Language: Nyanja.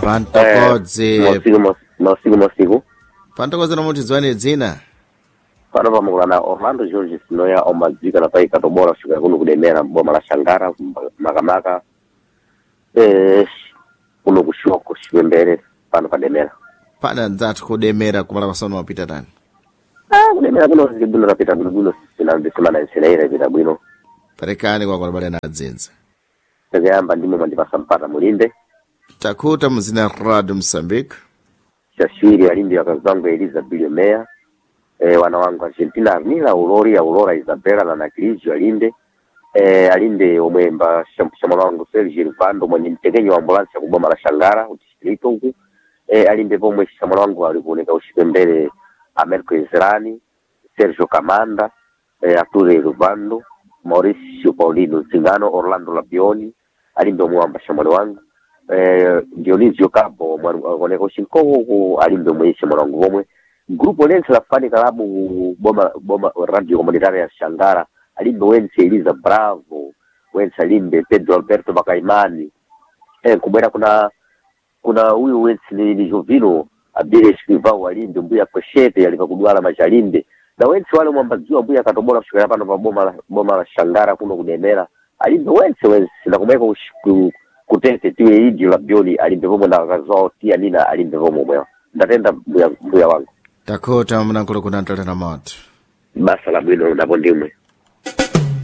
Pantokodze. Masiku. Pantokodze nomuti dzwane dzina. Pano pamukulana Orlando George Sinoya omadzika na pai katobora shuka kuno kudemera boma la Shangara makamaka kuno kushoko shipembere pano pademera. Pana nzatu kudemera kumala pasono wapita tani. Kudemera kuno zibwino rapita bwino sina semana nsenaira ipita bwino. Parekani kwa kwalabale na dzinza. Tekayamba ndimo mandipasa mpata mulinde. Takuta mzina Radio Mozambique. Shashwiri alindi wakazangu Eliza Bilionea. Wana wangu Argentina Armila, Aurora Isabela na Nakiliji alinde. Alinde omwemba shamwana wangu Sergio Rupando mwenye mtegenyo wa ambulansi ya kuboma la Shangara utishirito huku. Alinde pomwe shamwana wangu alikuoneka ushipembele Americo Ezrani, Sergio Kamanda, Arturo Rupando, Mauricio Paulino Zingano, Orlando Lapioni. Alinde omwamba shamwana wangu. Dionisio Capo mwaneko ushinkogo alinde omwe shamwana wangu pomwe. Grupo lense la fani kalabu boma radio comunitaria ya Shangara alimbe wense Eliza Bravo wense alimbe Pedro Alberto Bakaimani kubwera kuna huyu wense ni Jovino Abile Escrivao alimbe mbuya Koshete alipa kudwala majalimbe na wense wale mwambaziwa mbuya katobora kushukira pano pa boma la Shangara kuno kudemera alimbe wense na kumweka kutete tiwe idi la bioli alimbe vomo na wakazwao tia nina alimbe vomo mwewa ndatenda mbuya wangu. Takota mnankolo kunantala na matu. Basa la bwino ndapondimwe.